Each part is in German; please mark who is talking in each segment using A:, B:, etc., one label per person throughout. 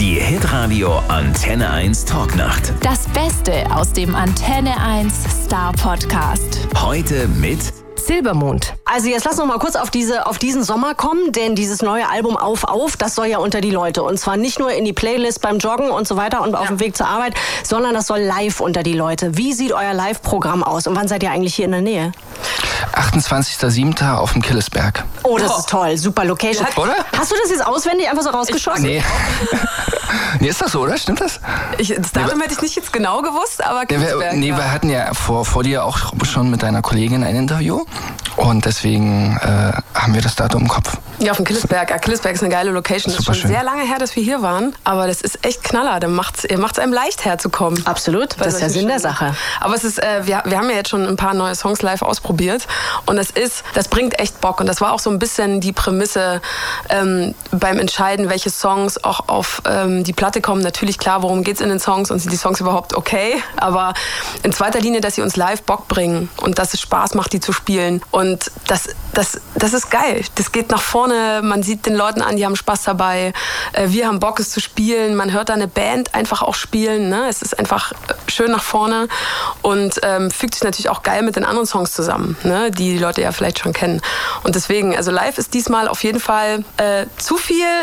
A: Die Hitradio Antenne 1 Talknacht.
B: Das Beste aus dem Antenne 1 Star Podcast.
A: Heute mit
C: Silbermond. Also jetzt lass noch mal kurz auf diesen Sommer kommen, denn dieses neue Album Auf, das soll ja unter die Leute. Und zwar nicht nur in die Playlist beim Joggen und so weiter und auf dem Weg zur Arbeit, sondern das soll live unter die Leute. Wie sieht euer Live-Programm aus und wann seid ihr eigentlich hier in der Nähe?
D: 28.07. auf dem Killesberg.
C: Oh, das ist toll. Super Location.
D: Oder?
C: Hast du das jetzt auswendig einfach so rausgeschossen?
D: Nee. Nee, ist das so, oder? Stimmt das?
E: Das Datum hätte ich nicht jetzt genau gewusst, aber Killesberg.
D: Wir hatten ja vor dir auch schon mit deiner Kollegin ein Interview. Und deswegen haben wir das Datum im Kopf.
E: Ja, auf dem Killesberg. Ja, Killesberg ist eine geile Location. Das ist schon sehr lange her, dass wir hier waren. Aber das ist echt Knaller. Dann macht's einem leicht herzukommen.
C: Absolut. Das ist ja Sinn der Sache.
E: Aber es ist, wir haben ja jetzt schon ein paar neue Songs live ausprobiert. Und das bringt echt Bock. Und das war auch so ein bisschen die Prämisse beim Entscheiden, welche Songs auch auf die Platte kommen. Natürlich klar, worum geht's in den Songs und sind die Songs überhaupt okay. Aber in zweiter Linie, dass sie uns live Bock bringen und dass es Spaß macht, die zu spielen. Und das ist geil. Das geht nach vorne. Man sieht den Leuten an, die haben Spaß dabei. Wir haben Bock, es zu spielen. Man hört da eine Band einfach auch spielen. Ne? Es ist einfach schön nach vorne und fügt sich natürlich auch geil mit den anderen Songs zusammen, ne? Die Leute ja vielleicht schon kennen. Und deswegen, also live ist diesmal auf jeden Fall zu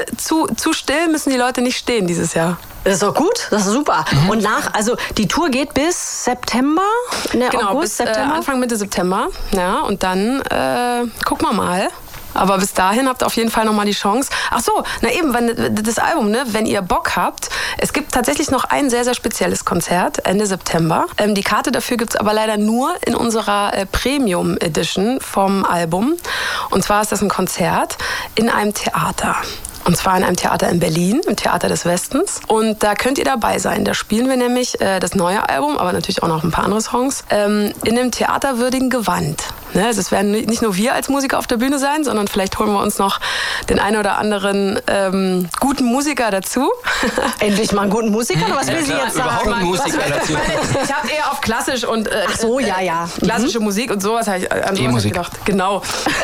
E: still müssen die Leute nicht stehen dieses Jahr.
C: Das ist doch gut, das ist super. Mhm. Und die Tour geht bis September?
E: Genau,
C: August,
E: bis
C: September?
E: Anfang Mitte September. Ja, und dann gucken wir mal. Aber bis dahin habt ihr auf jeden Fall nochmal die Chance. Ach so, das Album, ne, wenn ihr Bock habt, es gibt tatsächlich noch ein sehr, sehr spezielles Konzert Ende September. Die Karte dafür gibt's aber leider nur in unserer Premium Edition vom Album. Und zwar ist das ein Konzert in einem Theater. Und zwar in einem Theater in Berlin, im Theater des Westens. Und da könnt ihr dabei sein. Da spielen wir nämlich das neue Album, aber natürlich auch noch ein paar andere Songs, in einem theaterwürdigen Gewand. Ne? Also es werden nicht nur wir als Musiker auf der Bühne sein, sondern vielleicht holen wir uns noch den einen oder anderen guten Musiker dazu.
C: Endlich mal einen guten Musiker? Oder was will sie jetzt sagen?
D: Überhaupt einen Musiker dazu.
E: Ich habe eher auf klassisch und
C: ach so, ja.
E: Klassische Musik und sowas habe ich an sowas gedacht. Genau.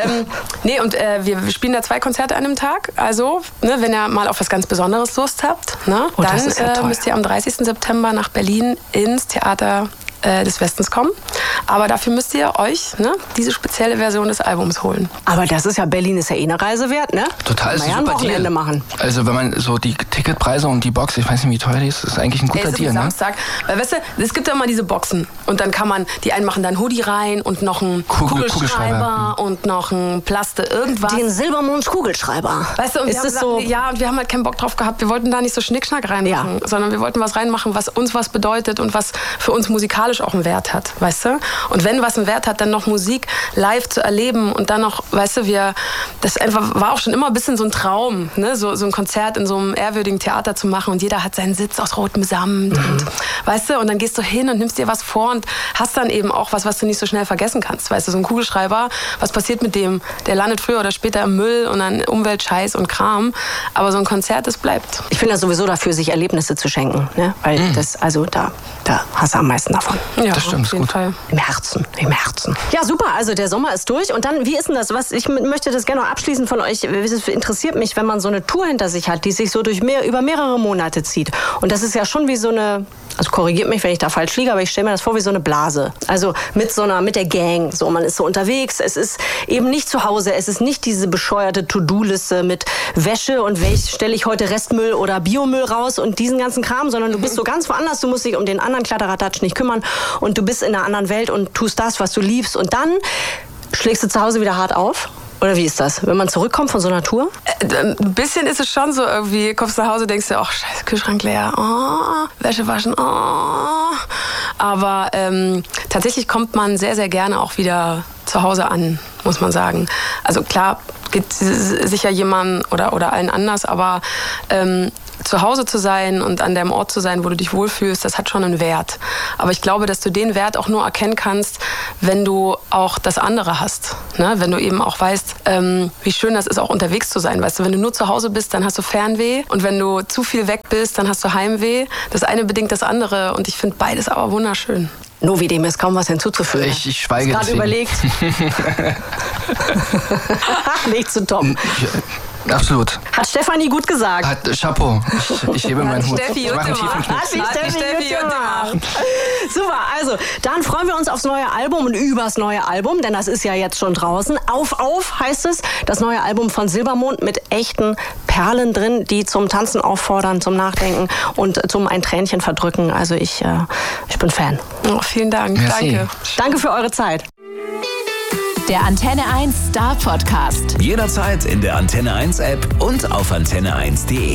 E: Wir spielen da 2 Konzerte an einem Tag. Also, ne, wenn ihr mal auf was ganz Besonderes Lust habt, ne, dann müsst ihr am 30. September nach Berlin ins Theater des Westens kommen. Aber dafür müsst ihr euch diese spezielle Version des Albums holen.
C: Aber Berlin ist ja eh eine Reise wert, ne?
D: Total, ist
C: ein super Wochenende machen.
D: Also wenn man so die Ticketpreise und die Box, ich weiß nicht, wie teuer die ist eigentlich ein guter Deal, ne?
E: Samstag. Weil, weißt du, es gibt ja immer diese Boxen und dann kann man, die einen machen dann Hoodie rein und noch einen Kugelschreiber und noch ein Plaste irgendwas.
C: Den Silbermond Kugelschreiber.
E: Weißt du, und wir haben halt keinen Bock drauf gehabt. Wir wollten da nicht so Schnickschnack reinmachen, sondern wir wollten was reinmachen, was uns was bedeutet und was für uns musikalisch auch einen Wert hat, weißt du? Und wenn was einen Wert hat, dann noch Musik live zu erleben und dann noch, weißt du, das einfach war auch schon immer ein bisschen so ein Traum, ne? So ein Konzert in so einem ehrwürdigen Theater zu machen und jeder hat seinen Sitz aus rotem Samt und, weißt du, und dann gehst du hin und nimmst dir was vor und hast dann eben auch was du nicht so schnell vergessen kannst, weißt du, so ein Kugelschreiber, was passiert mit dem? Der landet früher oder später im Müll und an Umweltscheiß und Kram, aber so ein Konzert, das bleibt.
C: Ich bin ja sowieso dafür, sich Erlebnisse zu schenken, ne? Weil da hast du am meisten davon.
E: Ja,
D: das stimmt,
E: auf jeden Fall.
C: Im Herzen. Ja, super. Also der Sommer ist durch. Und dann, wie ist denn das? Ich möchte das gerne noch abschließen von euch. Es interessiert mich, wenn man so eine Tour hinter sich hat, die sich so über mehrere Monate zieht. Und das ist ja schon wie so eine, also korrigiert mich, wenn ich da falsch liege, aber ich stelle mir das vor wie so eine Blase. Also mit der Gang. So, man ist so unterwegs. Es ist eben nicht zu Hause. Es ist nicht diese bescheuerte To-Do-Liste mit Wäsche und stelle ich heute Restmüll oder Biomüll raus und diesen ganzen Kram, sondern du bist so ganz woanders. Du musst dich um den anderen Kladderadatsch nicht kümmern und du bist in einer anderen Welt und tust das, was du liebst. Und dann schlägst du zu Hause wieder hart auf? Oder wie ist das, wenn man zurückkommt von so einer Tour?
E: Ein bisschen ist es schon so irgendwie, kommst nach Hause, denkst dir, ach scheiße, Kühlschrank leer, Wäsche waschen, Aber tatsächlich kommt man sehr, sehr gerne auch wieder zu Hause an, muss man sagen. Also klar, geht sicher jemandem oder allen anders, aber zu Hause zu sein und an dem Ort zu sein, wo du dich wohlfühlst, das hat schon einen Wert. Aber ich glaube, dass du den Wert auch nur erkennen kannst, wenn du auch das andere hast. Ne? Wenn du eben auch weißt, wie schön das ist, auch unterwegs zu sein. Weißt du, wenn du nur zu Hause bist, dann hast du Fernweh. Und wenn du zu viel weg bist, dann hast du Heimweh. Das eine bedingt das andere. Und ich finde beides aber wunderschön.
C: Novi, dem ist kaum was hinzuzufügen.
D: Ich schweige
C: gerade überlegt. Nicht zu toppen.
D: Absolut.
C: Hat Stefanie gut gesagt.
D: Chapeau. Ich hebe meinen Hut.
E: Steffi,
D: Ich mache einen tiefen Knick.
C: Hat die Steffi gut gemacht. Super, also dann freuen wir uns aufs neue Album und übers neue Album, denn das ist ja jetzt schon draußen. Auf heißt es, das neue Album von Silbermond mit echten Perlen drin, die zum Tanzen auffordern, zum Nachdenken und zum ein Tränchen verdrücken. Also ich bin Fan.
E: Oh, vielen Dank.
D: Merci.
E: Danke.
C: Danke für eure Zeit.
B: Der Antenne 1 Star Podcast.
A: Jederzeit in der Antenne 1 App und auf antenne1.de.